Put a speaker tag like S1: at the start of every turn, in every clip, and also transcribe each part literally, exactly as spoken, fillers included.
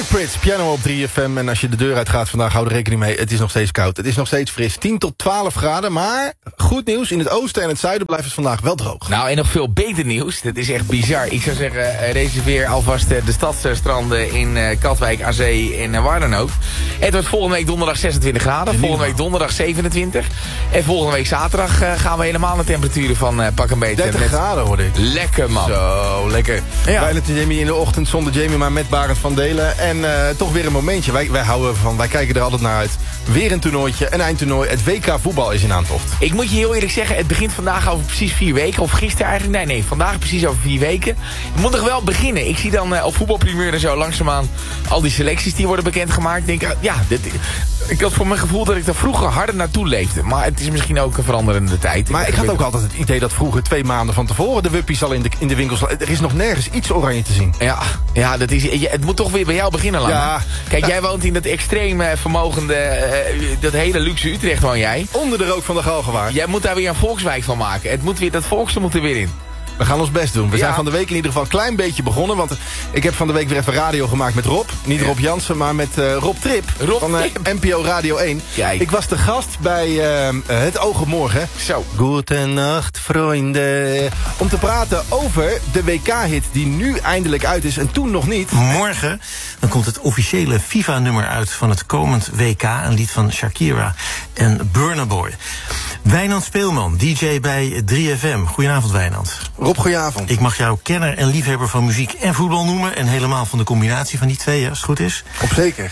S1: Prits, piano op drie F M. En als je de deur uitgaat vandaag, hou er rekening mee. Het is nog steeds koud. Het is nog steeds fris. tien tot twaalf graden. Maar goed nieuws, in het oosten en het zuiden blijft het vandaag wel droog.
S2: Nou, en nog veel beter nieuws. Dat is echt bizar. Ik zou zeggen, reserveer alvast de stadsstranden in Katwijk, aan Zee en waar dan ook. Het wordt volgende week donderdag zesentwintig graden. Volgende week donderdag zevenentwintig. En volgende week zaterdag uh, gaan we helemaal naar temperaturen van uh, pak een beetje.
S1: dertig graden hoorde ik.
S2: Lekker, man.
S1: Zo, lekker.
S2: Ja.
S1: Wij met Jamie in de ochtend, zonder Jamie, maar met Barend van Delen. En uh, toch weer een momentje. Wij, wij houden ervan. Wij kijken er altijd naar uit. Weer een toernooitje, een eindtoernooi. Het W K voetbal is in aantocht.
S2: Ik moet je heel eerlijk zeggen, het begint vandaag over precies vier weken. Of gisteren eigenlijk. Nee, nee, vandaag precies over vier weken. Het moet toch wel beginnen. Ik zie dan uh, op voetbalprimeur en zo langzaamaan al die selecties die worden bekendgemaakt. Ik denk, uh, ja, dit, ik had voor mijn gevoel dat ik er vroeger harder naartoe leefde. Maar het is misschien ook een veranderende tijd.
S1: Maar ik had ook altijd het idee dat vroeger twee maanden van tevoren de wuppies al in de, in de winkels. Er is nog nergens iets oranje te zien.
S2: Ja, ja dat is, het moet toch weer bij jou beginnen, Lange.
S1: Ja.
S2: Kijk, jij woont in dat extreem vermogende, uh, dat hele luxe Utrecht woon jij.
S1: Onder de rook van de Galgenwaard.
S2: Jij moet daar weer een volkswijk van maken. Het moet weer, dat volkse moet er weer in.
S1: We gaan ons best doen. We
S2: ja.
S1: zijn van de week in ieder geval een klein beetje begonnen. Want ik heb van de week weer even radio gemaakt met Rob. Niet Rob Jansen, maar met uh, Rob Trip.
S2: Rob
S1: van uh, N P O Radio één.
S2: Kijk.
S1: Ik was de gast bij uh, Het Oog op Morgen.
S2: Zo.
S1: Goedenacht, vrienden. Om te praten over de W K-hit die nu eindelijk uit is en toen nog niet.
S3: Morgen dan komt het officiële FIFA-nummer uit van het komend W K. Een lied van Shakira en Burna Boy. Wijnand Speelman, D J bij drie F M. Goedenavond, Wijnand.
S1: Rob, goedenavond.
S3: Ik mag jou kenner en liefhebber van muziek en voetbal noemen. En helemaal van de combinatie van die twee, als het goed is.
S1: Op zeker.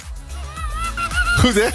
S1: Goed, hè?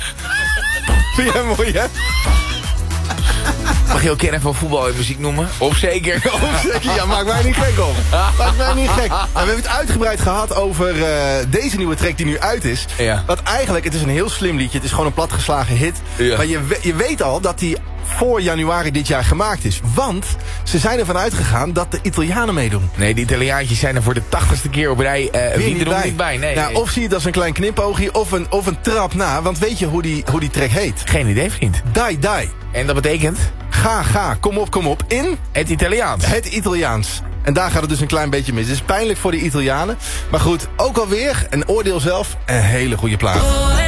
S1: Vind jij mooi, hè?
S2: Mag je ook kenner van voetbal en muziek noemen? Op zeker.
S1: Op zeker, ja, maakt mij niet gek op. Maakt mij niet gek. Nou, we hebben het uitgebreid gehad over uh, deze nieuwe track die nu uit is.
S2: Ja.
S1: Want eigenlijk, het is een heel slim liedje. Het is gewoon een platgeslagen hit.
S2: Ja.
S1: Maar je, je weet al dat die voor januari dit jaar gemaakt is. Want ze zijn ervan uitgegaan dat de Italianen meedoen.
S2: Nee, die Italiaantjes zijn er voor de tachtigste keer op rij uh, wie er nog niet bij. Nee,
S1: nou,
S2: nee.
S1: Of zie je het als een klein knipoogje of een, of een trap na. Want weet je hoe die, hoe die track heet?
S2: Geen idee, vriend.
S1: Dai Dai.
S2: En dat betekent?
S1: Ga, ga, kom op, kom op. In?
S2: Het Italiaans.
S1: Het Italiaans. En daar gaat het dus een klein beetje mis. Het is pijnlijk voor de Italianen. Maar goed, ook alweer, een oordeel zelf, een hele goede plaat.